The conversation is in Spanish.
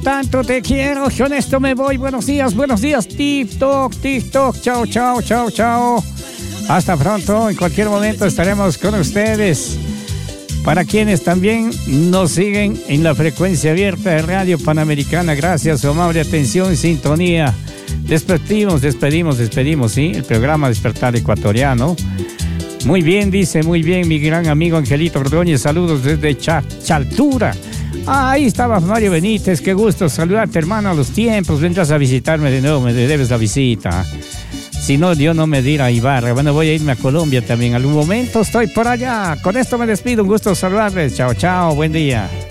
Tanto te quiero, con esto me voy. Buenos días, TikTok, chao, chao, chao, chao. Hasta pronto, en cualquier momento estaremos con ustedes. Para quienes también nos siguen en la frecuencia abierta de Radio Panamericana, gracias a su amable atención y sintonía. Despedimos, ¿sí? El programa Despertar Ecuatoriano. Muy bien, dice, muy bien, mi gran amigo Angelito Ordóñez, saludos desde Chaltura. Ahí estaba Mario Benítez, qué gusto saludarte, hermano, a los tiempos. Vendrás a visitarme de nuevo, me debes la visita. Si no, yo no me diré a Ibarra. Bueno, voy a irme a Colombia también. Algún momento estoy por allá. Con esto me despido. Un gusto saludarles. Chao, chao. Buen día.